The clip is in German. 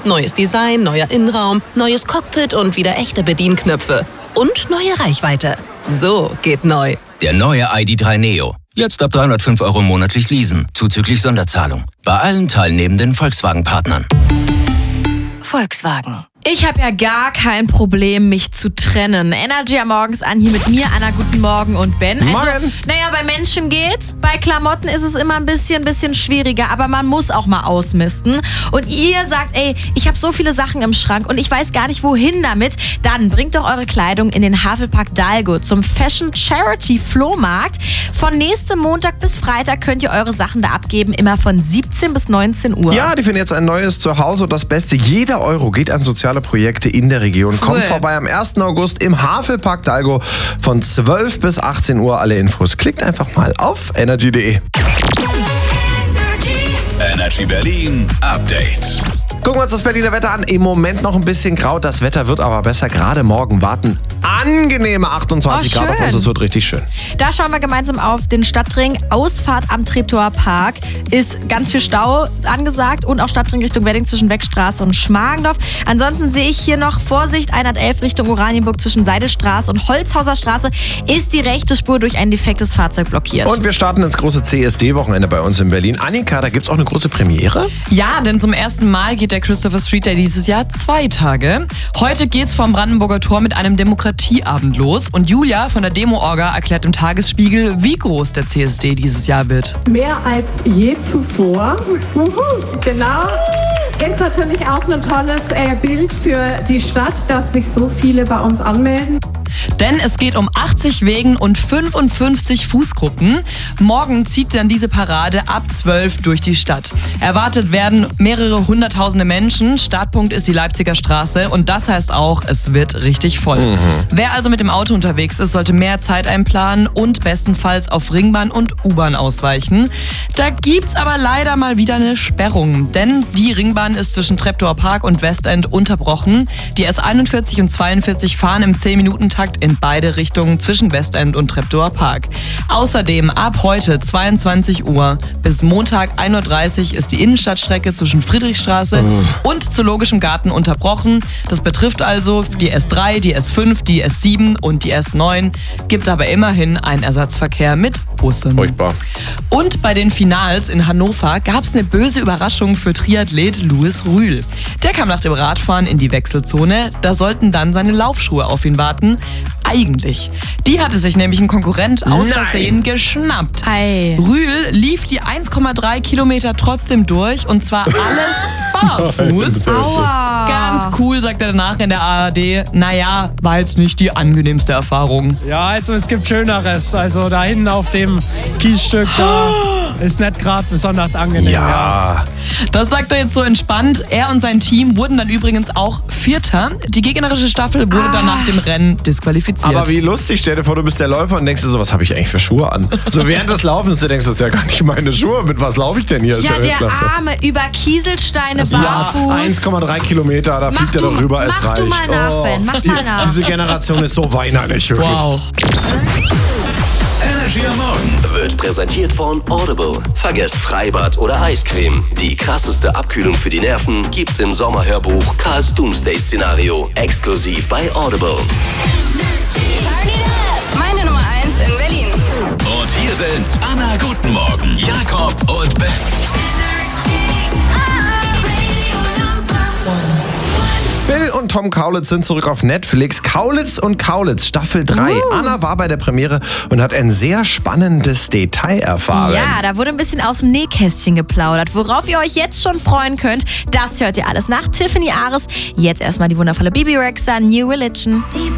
Neues Design, neuer Innenraum, neues Cockpit und wieder echte Bedienknöpfe. Und neue Reichweite. So geht neu. Der neue ID.3 Neo. Jetzt ab 305 € monatlich leasen, zuzüglich Sonderzahlung. Bei allen teilnehmenden Volkswagen-Partnern. Volkswagen. Ich habe ja gar kein Problem, mich zu trennen. Energy am Morgens an, hier mit mir, Anna, guten Morgen und Ben. Morgen. Naja, bei Menschen geht's. Bei Klamotten ist es immer ein bisschen schwieriger, aber man muss auch mal ausmisten. Und ihr sagt, ey, ich habe so viele Sachen im Schrank und ich weiß gar nicht, wohin damit. Dann bringt doch eure Kleidung in den Havelpark Dalgo zum Fashion Charity Flohmarkt. Von nächstem Montag bis Freitag könnt ihr eure Sachen da abgeben, immer von 17 bis 19 Uhr. Ja, die finden jetzt ein neues Zuhause und das Beste. Jeder Euro geht an soziale Projekte in der Region. Cool. Kommt vorbei am 1. August im Havelpark Dalgo von 12 bis 18 Uhr. Alle Infos klickt einfach mal auf energy.de. Energy Berlin Update. Gucken wir uns das Berliner Wetter an. Im Moment noch ein bisschen grau. Das Wetter wird aber besser. Gerade morgen warten angenehme 28 Grad auf uns. Es wird richtig schön. Da schauen wir gemeinsam auf den Stadtring. Ausfahrt am Treptower Park ist ganz viel Stau angesagt und auch Stadtring Richtung Wedding zwischen Weckstraße und Schmargendorf. Ansonsten sehe ich hier noch Vorsicht 111 Richtung Oranienburg zwischen Seidelstraße und Holzhauser Straße ist die rechte Spur durch ein defektes Fahrzeug blockiert. Und wir starten ins große CSD-Wochenende bei uns in Berlin. Annika, da gibt es auch eine große Premiere? Ja, denn zum ersten Mal geht der Christopher Street Day dieses Jahr 2 Tage. Heute geht's vom Brandenburger Tor mit einem Demokratieabend los. Und Julia von der Demo-Orga erklärt im Tagesspiegel, wie groß der CSD dieses Jahr wird. Mehr als je zuvor. Genau. Ist natürlich auch ein tolles Bild für die Stadt, dass sich so viele bei uns anmelden. Denn es geht um 80 Wegen und 55 Fußgruppen. Morgen zieht dann diese Parade ab 12 durch die Stadt. Erwartet werden mehrere hunderttausende Menschen. Startpunkt ist die Leipziger Straße und das heißt auch, es wird richtig voll. Wer also mit dem Auto unterwegs ist, sollte mehr Zeit einplanen und bestenfalls auf Ringbahn und U-Bahn ausweichen. Da gibt's aber leider mal wieder eine Sperrung, denn die Ringbahn ist zwischen Treptower Park und Westend unterbrochen. Die S41 und 42 fahren im 10-Minuten-Takt in beide Richtungen zwischen Westend und Treptower Park. Außerdem ab heute 22 Uhr bis Montag 1.30 Uhr ist die Innenstadtstrecke zwischen Friedrichstraße und Zoologischem Garten unterbrochen. Das betrifft also die S3, die S5, die S7 und die S9, gibt aber immerhin einen Ersatzverkehr mit Bussen. Furchtbar. Und bei den Finals in Hannover gab es eine böse Überraschung für Triathlet Louis Rühl. Der kam nach dem Radfahren in die Wechselzone, da sollten dann seine Laufschuhe auf ihn warten. Eigentlich. Die hatte sich nämlich ein Konkurrent aus Versehen geschnappt. Ei. Rühl lief die 1,3 Kilometer trotzdem durch und zwar alles barfuß. Aua. Ganz cool, sagt er danach in der ARD. Naja, war jetzt nicht die angenehmste Erfahrung. Ja, also es gibt Schöneres. Also da hinten auf dem Kiesstück, da ist nicht gerade besonders angenehm. Ja. Das sagt er jetzt so entspannt. Er und sein Team wurden dann übrigens auch Vierter. Die gegnerische Staffel wurde dann nach dem Rennen disqualifiziert. Aber wie lustig, stell dir vor, du bist der Läufer und denkst dir so, was habe ich eigentlich für Schuhe an? So während des Laufens, du denkst, das ist ja gar nicht meine Schuhe. Mit was laufe ich denn hier? Ja, ist der Weltklasse. Arme über Kieselsteine Ja, barfuß. 1,3 Kilometer, da fliegt er doch rüber, es Mach reicht. du mal nach, Ben, mach mal nach. Diese Generation ist so weinerlich, wirklich. Wow. Energy am Morgen Wird präsentiert von Audible. Vergesst Freibad oder Eiscreme. Die krasseste Abkühlung für die Nerven gibt's im Sommerhörbuch Karls Doomsday-Szenario. Exklusiv bei Audible. Meine Nummer 1 in Berlin. Und hier sind Anna, guten Morgen, Jakob und Ben. Bill und Tom Kaulitz sind zurück auf Netflix. Kaulitz und Kaulitz, Staffel 3. Anna war bei der Premiere und hat ein sehr spannendes Detail erfahren. Ja, da wurde ein bisschen aus dem Nähkästchen geplaudert. Worauf ihr euch jetzt schon freuen könnt, das hört ihr alles nach Tiffany Ares. Jetzt erstmal die wundervolle Bibi Rexha, New Religion.